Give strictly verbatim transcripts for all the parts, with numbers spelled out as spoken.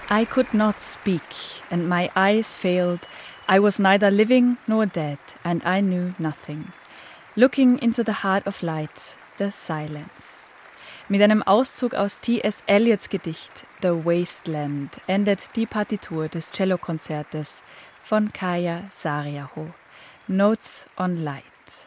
I could not speak, and my eyes failed. I was neither living nor dead, and I knew nothing. Looking into the heart of light, the silence. Mit einem Auszug aus T S. Eliots Gedicht The Wasteland endet die Partitur des Cellokonzertes von Kaija Saariaho, Notes on Light.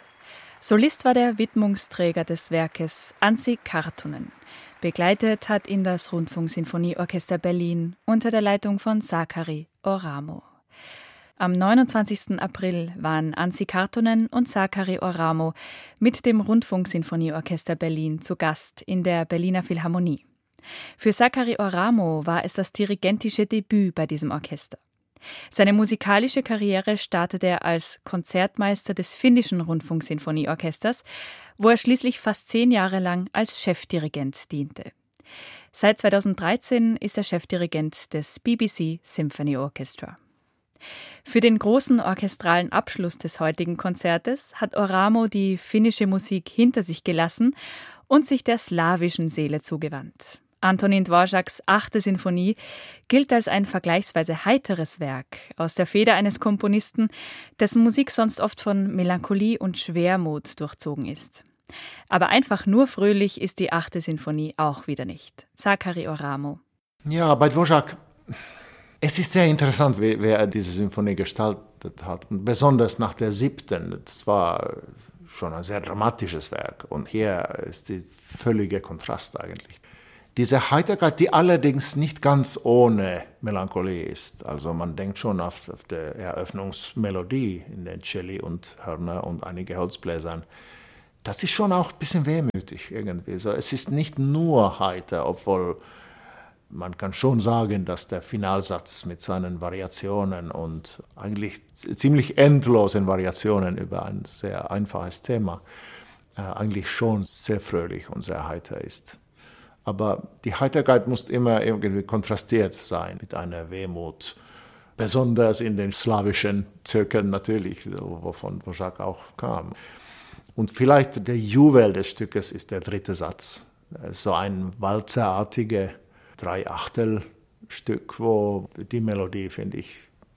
Solist war der Widmungsträger des Werkes, Anssi Karttunen. Begleitet hat ihn das Rundfunksinfonieorchester Berlin unter der Leitung von Sakari Oramo. Am neunundzwanzigsten April waren Anssi Karttunen und Sakari Oramo mit dem Rundfunksinfonieorchester Berlin zu Gast in der Berliner Philharmonie. Für Sakari Oramo war es das dirigentische Debüt bei diesem Orchester. Seine musikalische Karriere startete er als Konzertmeister des finnischen Rundfunksinfonieorchesters, wo er schließlich fast zehn Jahre lang als Chefdirigent diente. Seit zweitausenddreizehn ist er Chefdirigent des B B C Symphony Orchestra. Für den großen orchestralen Abschluss des heutigen Konzertes hat Oramo die finnische Musik hinter sich gelassen und sich der slawischen Seele zugewandt. Antonín Dvořáks achte Sinfonie gilt als ein vergleichsweise heiteres Werk aus der Feder eines Komponisten, dessen Musik sonst oft von Melancholie und Schwermut durchzogen ist. Aber einfach nur fröhlich ist die achte Sinfonie auch wieder nicht. Sakari Oramo. Ja, bei Dvořák, es ist sehr interessant, wie, wie er diese Sinfonie gestaltet hat. Und besonders nach der siebten, das war schon ein sehr dramatisches Werk. Und hier ist der völlige Kontrast eigentlich. Diese Heiterkeit, die allerdings nicht ganz ohne Melancholie ist. Also man denkt schon auf, auf die Eröffnungsmelodie in den Celli und Hörner und einige Holzbläsern. Das ist schon auch ein bisschen wehmütig irgendwie. So, es ist nicht nur heiter, obwohl man kann schon sagen, dass der Finalsatz mit seinen Variationen und eigentlich ziemlich endlosen Variationen über ein sehr einfaches Thema äh, eigentlich schon sehr fröhlich und sehr heiter ist. Aber die Heiterkeit muss immer irgendwie kontrastiert sein mit einer Wehmut. Besonders in den slawischen Zirkeln natürlich, wovon Dvořák auch kam. Und vielleicht der Juwel des Stückes ist der dritte Satz. So ein walzerartiges Drei-Achtel-Stück, wo die Melodie, finde ich,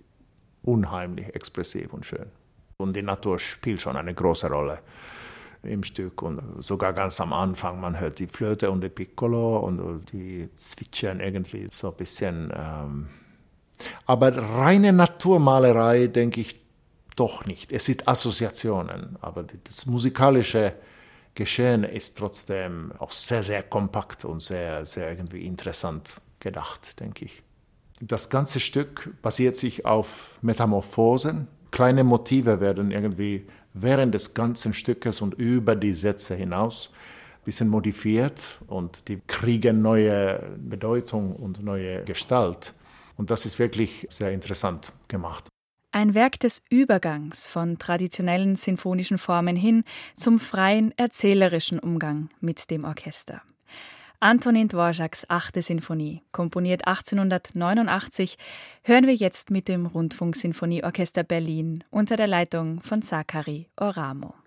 unheimlich expressiv und schön. Und die Natur spielt schon eine große Rolle im Stück und sogar ganz am Anfang, man hört die Flöte und die Piccolo und die zwitschern irgendwie so ein bisschen. Ähm aber reine Naturmalerei denke ich doch nicht. Es sind Assoziationen, aber das musikalische Geschehen ist trotzdem auch sehr, sehr kompakt und sehr, sehr irgendwie interessant gedacht, denke ich. Das ganze Stück basiert sich auf Metamorphosen. Kleine Motive werden irgendwie während des ganzen Stückes und über die Sätze hinaus ein bisschen modifiert und die kriegen neue Bedeutung und neue Gestalt. Und das ist wirklich sehr interessant gemacht. Ein Werk des Übergangs von traditionellen sinfonischen Formen hin zum freien, erzählerischen Umgang mit dem Orchester. Antonín Dvořáks achte Sinfonie, komponiert achtzehnhundertneunundachtzig, hören wir jetzt mit dem Rundfunksinfonieorchester Berlin unter der Leitung von Sakari Oramo.